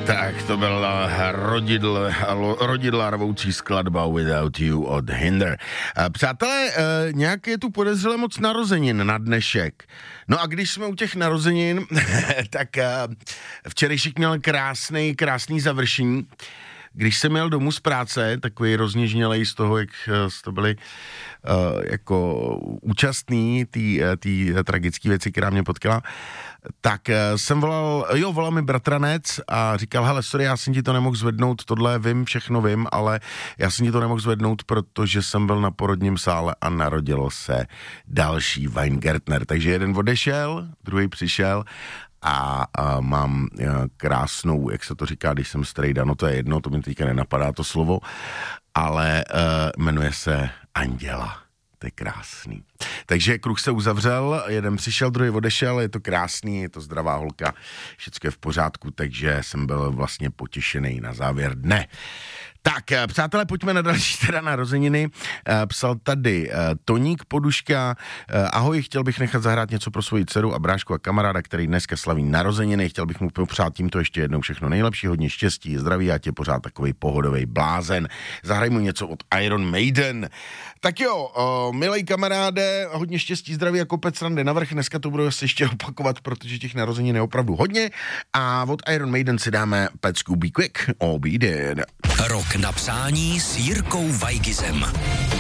Tak to byl rodidla rvoucí skladba Without You od Hinder. Přátelé, nějak je tu podezřele moc narozenin na dnešek. No a když jsme u těch narozenin, tak včerejšek měl krásný završení. Když jsem jel domů z práce, takový rozněžnělej z toho, jak jste byli jako účastní té tragické věci, která mě potkala, tak jsem volal mi bratranec a říkal, hele, sorry, já jsem ti to nemohl zvednout, tohle všechno vím, ale já jsem ti to nemohl zvednout, protože jsem byl na porodním sále a narodilo se další Weingartner. Takže jeden odešel, druhý přišel a mám krásnou, jak se to říká, když jsem strejda, no to je jedno, to mi teďka nenapadá to slovo, ale jmenuje se Anděla. To je krásný. Takže kruh se uzavřel, jeden přišel, druhý odešel, je to krásný, je to zdravá holka, všechno je v pořádku, takže jsem byl vlastně potěšený na závěr dne. Tak, přátelé, pojďme na další narozeniny. Psal tady Toník Poduška. Ahoj, chtěl bych nechat zahrát něco pro svoji dceru a brášku a kamaráda, který dneska slaví narozeniny. Chtěl bych mu popřát tímto ještě jednou všechno nejlepší, hodně štěstí, zdraví a tě pořád takovej pohodový blázen. Zahraj mu něco od Iron Maiden. Tak jo, milej kamaráde, hodně štěstí, zdraví a kopec srandy navrch. Dneska to budu asi ještě opakovat, protože těch narozenin je opravdu hodně. A od Iron Maiden si dáme pecku Be Quick or Be Dead. Rok na přání s Jirkou Weigizem.